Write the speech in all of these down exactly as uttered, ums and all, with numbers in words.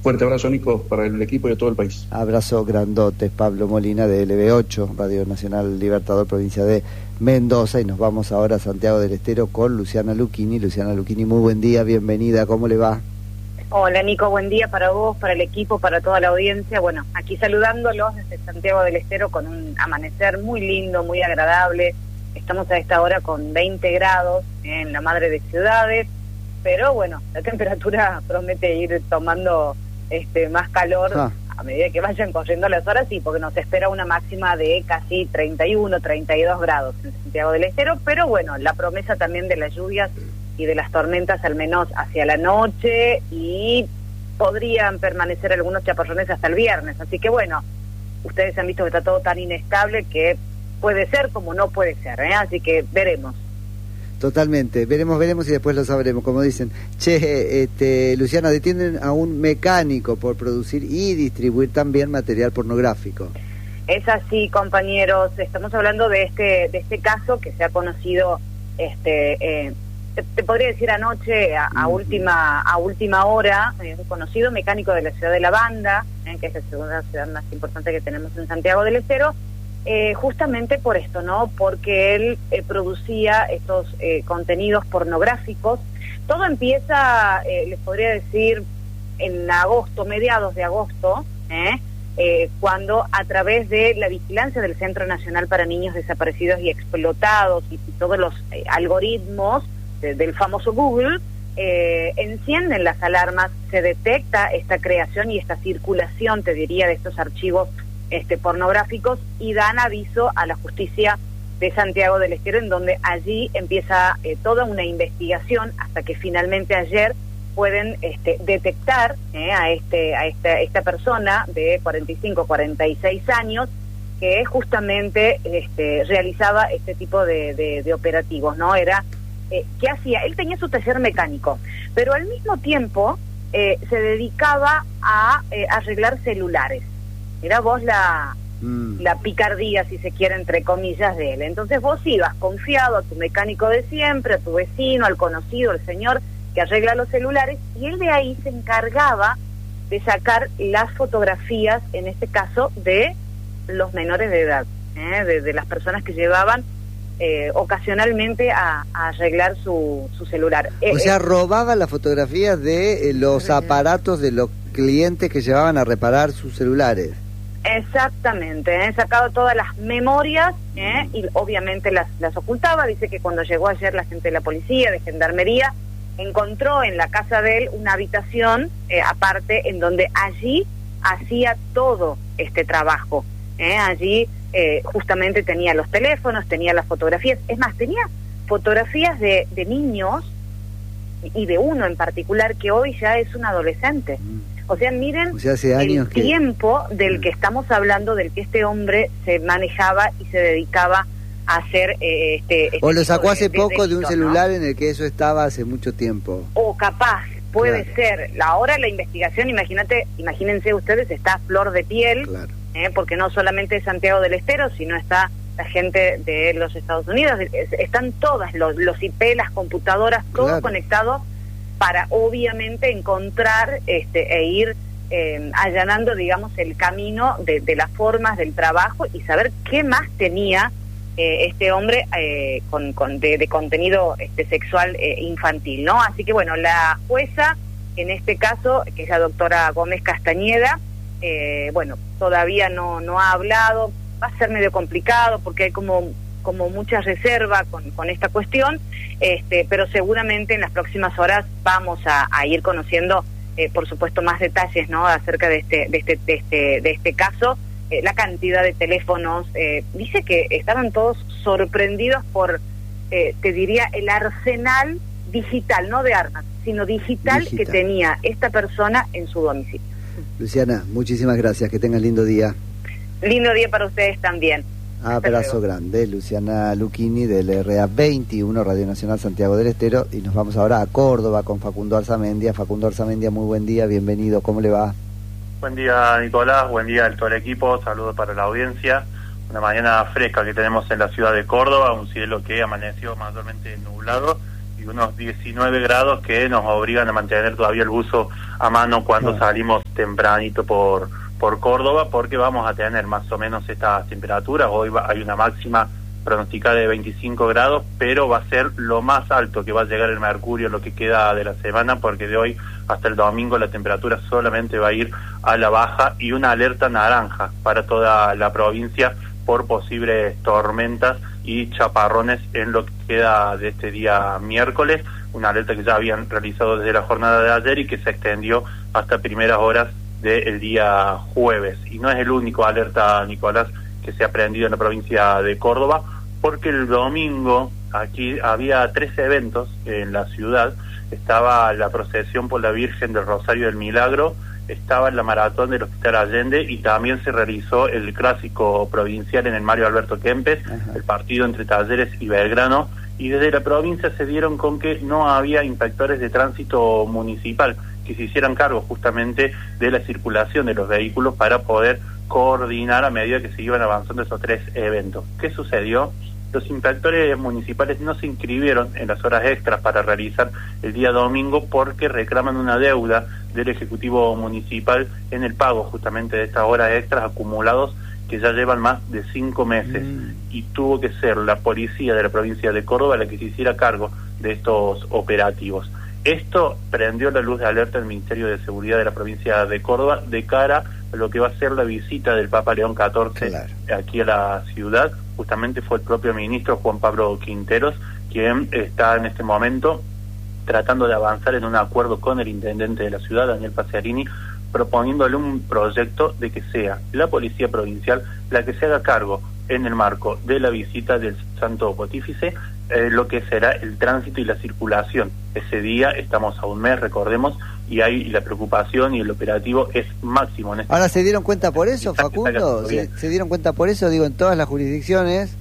Fuerte abrazo, Nico, para el equipo y de todo el país. Abrazo grandote, Pablo Molina de L B ocho, Radio Nacional Libertador, provincia de Mendoza, y nos vamos ahora a Santiago del Estero con Luciana Lucchini. Luciana Lucchini, muy buen día, bienvenida, ¿cómo le va? Hola Nico, buen día para vos, para el equipo, para toda la audiencia. Bueno, aquí saludándolos desde Santiago del Estero con un amanecer muy lindo, muy agradable. Estamos a esta hora con veinte grados en la madre de ciudades, pero bueno, la temperatura promete ir tomando este más calor ah. a medida que vayan corriendo las horas, sí, porque nos espera una máxima de casi treinta y uno, treinta y dos grados en Santiago del Estero, pero bueno, la promesa también de las lluvias y de las tormentas al menos hacia la noche, y podrían permanecer algunos chaparrones hasta el viernes, así que bueno, ustedes han visto que está todo tan inestable que puede ser como no puede ser, ¿eh? Así que veremos. Totalmente, veremos, veremos y después lo sabremos, como dicen. Che, este, Luciana, detienen a un mecánico por producir y distribuir también material pornográfico. Es así, compañeros, estamos hablando de este de este caso que se ha conocido, este eh, te, te podría decir anoche, a, a, última, a última hora, eh, un conocido mecánico de la ciudad de La Banda, eh, que es la segunda ciudad más importante que tenemos en Santiago del Estero, Eh, justamente por esto, ¿no? Porque él eh, producía estos eh, contenidos pornográficos. Todo empieza, eh, les podría decir, en agosto, mediados de agosto, ¿eh? Eh, cuando a través de la vigilancia del Centro Nacional para Niños Desaparecidos y Explotados y, y todos los eh, algoritmos de, del famoso Google, eh, encienden las alarmas, se detecta esta creación y esta circulación, te diría, de estos archivos Este, pornográficos, y dan aviso a la justicia de Santiago del Estero, en donde allí empieza eh, toda una investigación hasta que finalmente ayer pueden este, detectar eh, a este a esta, esta persona de cuarenta y cinco, cuarenta y seis años que justamente este, realizaba este tipo de, de, de operativos, ¿no? Era, eh, ¿qué hacía? Él tenía su taller mecánico, pero al mismo tiempo eh, se dedicaba a eh, arreglar celulares. Mirá vos la, mm. la picardía, si se quiere, entre comillas, de él. Entonces vos ibas confiado a tu mecánico de siempre, a tu vecino, al conocido, al señor que arregla los celulares, y él de ahí se encargaba de sacar las fotografías, en este caso, de los menores de edad, ¿eh? de, de las personas que llevaban eh, ocasionalmente a, a arreglar su, su celular. O eh, sea, eh, robaba las fotografías de eh, los aparatos de los clientes que llevaban a reparar sus celulares. Exactamente, he ¿eh? sacado todas las memorias ¿eh? y obviamente las, las ocultaba. Dice que cuando llegó ayer la gente de la policía, de gendarmería, encontró en la casa de él una habitación eh, aparte, en donde allí hacía todo este trabajo. ¿eh? Allí eh, justamente tenía los teléfonos, tenía las fotografías, es más, tenía fotografías de, de niños, y de uno en particular que hoy ya es un adolescente. Mm. O sea, miren o sea, hace años el que... tiempo del que estamos hablando, del que este hombre se manejaba y se dedicaba a hacer eh, este, este... O lo sacó hace de, poco de, de un ¿no? celular en el que eso estaba hace mucho tiempo. O capaz, puede claro. ser. Ahora la investigación, imagínate, imagínense ustedes, está a flor de piel, claro. eh, porque no solamente es Santiago del Estero, sino está la gente de los Estados Unidos, están todas, los, los I P, las computadoras, todo claro. conectado, para obviamente encontrar este e ir eh, allanando, digamos, el camino de, de las formas del trabajo y saber qué más tenía eh, este hombre eh, con, con de, de contenido este sexual eh, infantil, ¿no? Así que bueno, la jueza, en este caso, que es la doctora Gómez Castañeda, eh, bueno, todavía no, no ha hablado, va a ser medio complicado porque hay como... como mucha reserva con, con esta cuestión, este, pero seguramente en las próximas horas vamos a, a ir conociendo, eh, por supuesto, más detalles, ¿no? Acerca de este, de este, de este, de este caso, eh, la cantidad de teléfonos. Eh, dice que estaban todos sorprendidos por, eh, te diría, el arsenal digital, no de armas, sino digital, digital que tenía esta persona en su domicilio. Luciana, muchísimas gracias, que tengan lindo día. Lindo día para ustedes también. Abrazo grande, Luciana Lucchini del R A veintiuno, Radio Nacional Santiago del Estero, y nos vamos ahora a Córdoba con Facundo Arzamendia. Facundo Arzamendia, muy buen día, bienvenido, ¿cómo le va? Buen día, Nicolás, buen día a todo el equipo, saludos para la audiencia. Una mañana fresca que tenemos en la ciudad de Córdoba, un cielo que amaneció mayormente nublado y y unos diecinueve grados que nos obligan a mantener todavía el buzo a mano cuando no. salimos tempranito por, por Córdoba, porque vamos a tener más o menos estas temperaturas. Hoy va, hay una máxima pronosticada de veinticinco grados, pero va a ser lo más alto que va a llegar el mercurio lo que queda de la semana, porque de hoy hasta el domingo la temperatura solamente va a ir a la baja, y una alerta naranja para toda la provincia por posibles tormentas y chaparrones en lo que queda de este día miércoles, una alerta que ya habían realizado desde la jornada de ayer y que se extendió hasta primeras horas del día jueves. Y no es el único alerta, Nicolás, que se ha prendido en la provincia de Córdoba, porque el domingo aquí había tres eventos en la ciudad. Estaba la procesión por la Virgen del Rosario del Milagro, estaba la maratón del Hospital Allende, y también se realizó el clásico provincial en el Mario Alberto Kempes, Ajá. el partido entre Talleres y Belgrano, y desde la provincia se dieron con que no había inspectores de tránsito municipal que se hicieran cargo justamente de la circulación de los vehículos para poder coordinar a medida que se iban avanzando esos tres eventos. ¿Qué sucedió? Los inspectores municipales no se inscribieron en las horas extras para realizar el día domingo porque reclaman una deuda del Ejecutivo Municipal en el pago justamente de estas horas extras acumulados que ya llevan más de cinco meses, mm. y tuvo que ser la policía de la provincia de Córdoba la que se hiciera cargo de estos operativos. Esto prendió la luz de alerta del Ministerio de Seguridad de la provincia de Córdoba de cara a lo que va a ser la visita del Papa León catorce claro. aquí a la ciudad. Justamente fue el propio ministro Juan Pablo Quinteros quien está en este momento tratando de avanzar en un acuerdo con el intendente de la ciudad, Daniel Paciarini, proponiéndole un proyecto de que sea la policía provincial la que se haga cargo en el marco de la visita del Santo Pontífice, eh, lo que será el tránsito y la circulación. Ese día estamos a un mes, recordemos, y ahí la preocupación y el operativo es máximo. En este Ahora, ¿se dieron cuenta por eso, Facundo? ¿Se, ¿Se dieron cuenta por eso? Digo, en todas las jurisdicciones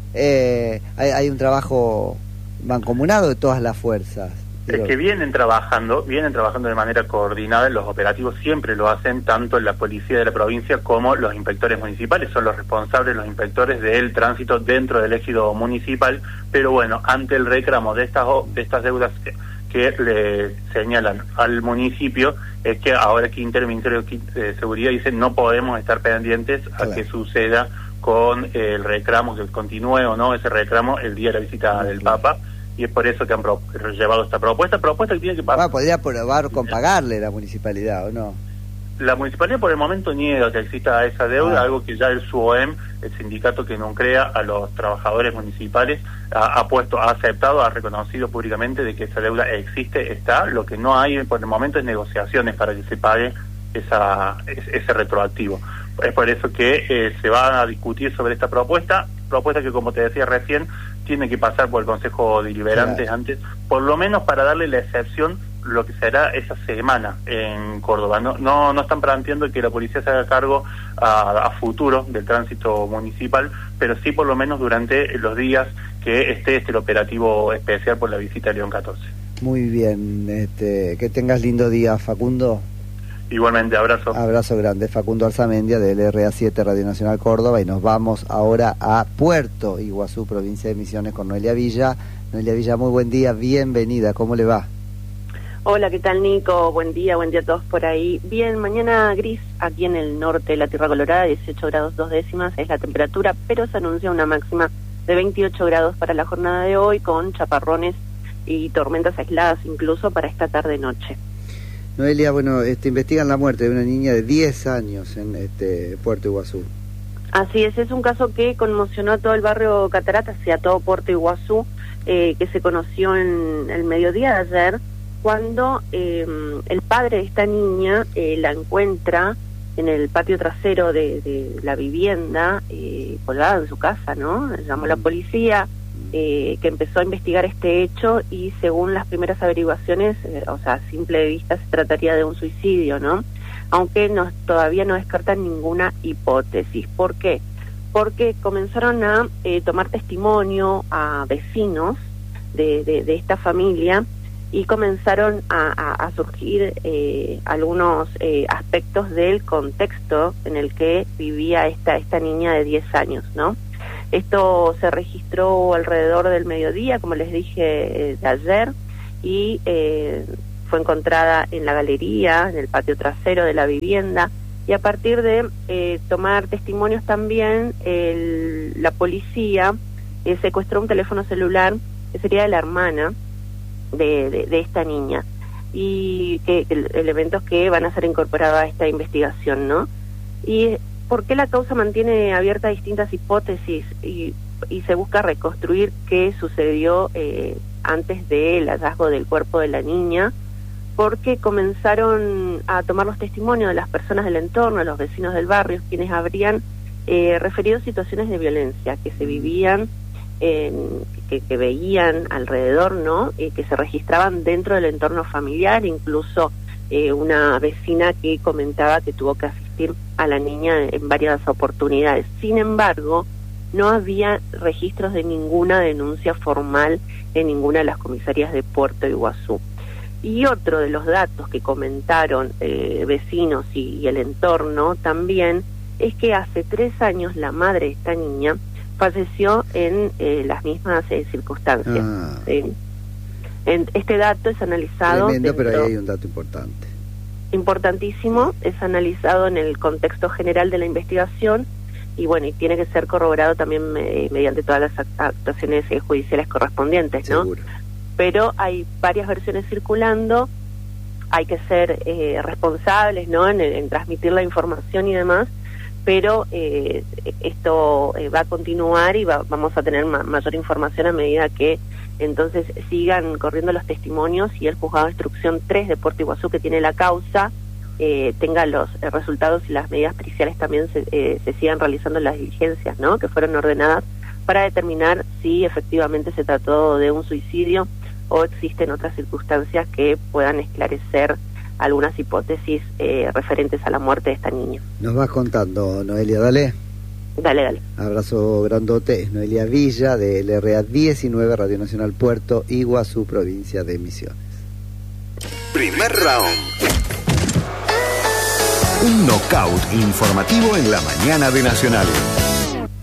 eh, hay, hay un trabajo mancomunado de todas las fuerzas. Es que vienen trabajando, vienen trabajando de manera coordinada. Los operativos siempre lo hacen tanto la policía de la provincia como los inspectores municipales, son los responsables, los inspectores del tránsito dentro del ejido municipal, pero bueno, ante el reclamo de estas de estas deudas que, que le señalan al municipio, es que ahora Quintero, el Ministerio de Seguridad, dice no podemos estar pendientes a claro. que suceda con el reclamo, que continúe o no ese reclamo el día de la visita claro. del Papa. Y es por eso que han pro llevado esta propuesta, propuesta que tiene que pasar. Ah, podría probar con pagarle la municipalidad, ¿o no? La municipalidad por el momento niega que exista esa deuda, ah. algo que ya el SUOEM, el sindicato que nuclea a los trabajadores municipales, ha, ha puesto, ha aceptado, ha reconocido públicamente de que esa deuda existe, está. Lo que no hay por el momento es negociaciones para que se pague esa ese retroactivo. Es por eso que eh, se va a discutir sobre esta propuesta, propuesta que, como te decía recién, tiene que pasar por el Consejo Deliberante claro. antes, por lo menos para darle la excepción lo que será esa semana en Córdoba. No no, no están planteando que la policía se haga cargo a, a futuro del tránsito municipal, pero sí por lo menos durante los días que esté este el operativo especial por la visita de León catorce. Muy bien, este, que tengas lindo día, Facundo. Igualmente, abrazo. Abrazo grande, Facundo Arzamendia del R A siete Radio Nacional Córdoba, y nos vamos ahora a Puerto Iguazú, provincia de Misiones, con Noelia Villa. Noelia Villa, muy buen día, bienvenida, ¿cómo le va? Hola, ¿qué tal, Nico? Buen día, buen día a todos por ahí. Bien, mañana gris aquí en el norte de la Tierra Colorada, dieciocho grados dos décimas es la temperatura, pero se anuncia una máxima de veintiocho grados para la jornada de hoy, con chaparrones y tormentas aisladas incluso para esta tarde-noche. Noelia, bueno, este, investigan la muerte de una niña de diez años en este Puerto Iguazú. Así es, es un caso que conmocionó a todo el barrio Cataratas y a todo Puerto Iguazú, eh, que se conoció en el mediodía de ayer, cuando eh, el padre de esta niña eh, la encuentra en el patio trasero de, de la vivienda, eh, colgada en su casa, ¿no? Llamó a la policía, eh, que empezó a investigar este hecho, y según las primeras averiguaciones, eh, o sea, a simple vista se trataría de un suicidio, ¿no? Aunque no, todavía no descartan ninguna hipótesis. ¿Por qué? Porque comenzaron a eh, tomar testimonio a vecinos de, de, de esta familia, y comenzaron a, a, a surgir eh, algunos eh, aspectos del contexto en el que vivía esta esta niña de diez años, ¿no? Esto se registró alrededor del mediodía, como les dije, eh, de ayer, y eh, fue encontrada en la galería, en el patio trasero de la vivienda, y a partir de eh, tomar testimonios también, el, la policía eh, secuestró un teléfono celular que sería de la hermana de, de, de esta niña, y que, que elementos que van a ser incorporados a esta investigación, ¿no? Y ¿por qué la causa mantiene abiertas distintas hipótesis y, y se busca reconstruir qué sucedió eh, antes del hallazgo del cuerpo de la niña? Porque comenzaron a tomar los testimonios de las personas del entorno, los vecinos del barrio, quienes habrían eh, referido situaciones de violencia que se vivían, eh, que, que veían alrededor, ¿no? Eh, que se registraban dentro del entorno familiar, incluso eh, una vecina que comentaba que tuvo que asistir a la niña en varias oportunidades. Sin embargo, no había registros de ninguna denuncia formal en ninguna de las comisarías de Puerto Iguazú. Y otro de los datos que comentaron eh, vecinos y, y el entorno también es que hace tres años la madre de esta niña falleció en eh, las mismas eh, circunstancias. Ah. ¿Sí? En, este dato es analizado... Tremendo, dentro, pero ahí hay un dato importante. Importantísimo, es analizado en el contexto general de la investigación y bueno, y tiene que ser corroborado también eh, mediante todas las actuaciones eh, judiciales correspondientes, ¿no? Seguro. Pero hay varias versiones circulando, hay que ser eh, responsables, ¿no? En, en transmitir la información y demás, pero eh, esto eh, va a continuar y va, vamos a tener ma mayor información a medida que entonces sigan corriendo los testimonios y el juzgado de instrucción tres de Puerto Iguazú, que tiene la causa, eh, tenga los eh, resultados y las medidas periciales también se, eh, se sigan realizando las diligencias, ¿no? Que fueron ordenadas para determinar si efectivamente se trató de un suicidio o existen otras circunstancias que puedan esclarecer algunas hipótesis eh, referentes a la muerte de esta niña. Nos vas contando, Noelia, dale. Dale, dale. Abrazo grandote. Es Noelia Villa, de L R A diecinueve, Radio Nacional Puerto Iguazú, provincia de Misiones. Primer round. Un knockout informativo en la mañana de Nacional.